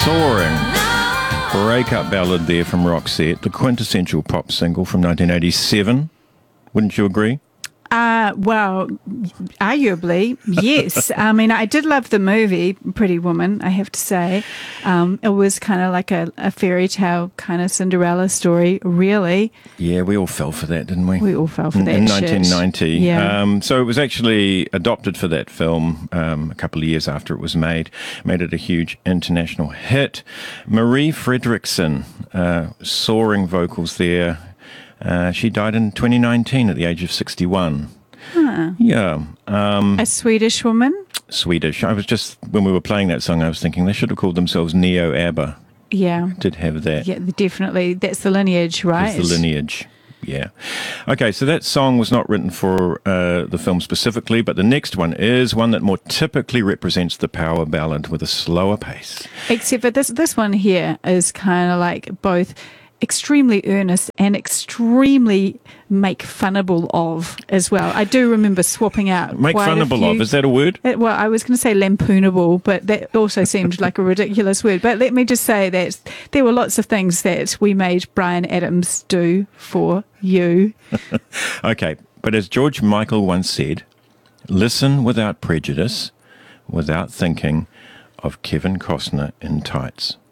Soaring. Breakup ballad there from Roxette, the quintessential pop single from 1987. Wouldn't you agree? Well, arguably, yes. I mean, I did love the movie Pretty Woman, I have to say. It was kind of like a fairy tale kind of Cinderella story, really. Yeah, we all fell for that, didn't we? We all fell for that in shit. 1990. Yeah. So it was actually adopted for that film a couple of years after it was made it a huge international hit. Marie Fredriksson, soaring vocals there. She died in 2019 at the age of 61. Huh. Yeah. A Swedish woman? Swedish. I was just, when we were playing that song, I was thinking they should have called themselves Neo ABBA. Yeah. Did have that. Yeah, definitely. That's the lineage, right? It's the lineage. Yeah. Okay, so that song was not written for the film specifically, but the next one is one that more typically represents the power ballad with a slower pace. Except for this one here is kind of like both extremely earnest and extremely make funnable of as well. I do remember swapping out Make funnable of, is that a word? Well, I was going to say lampoonable, but that also seemed like a ridiculous word. But let me just say that there were lots of things that we made Bryan Adams do for you. Okay, but as George Michael once said, listen without prejudice, without thinking of Kevin Costner in tights.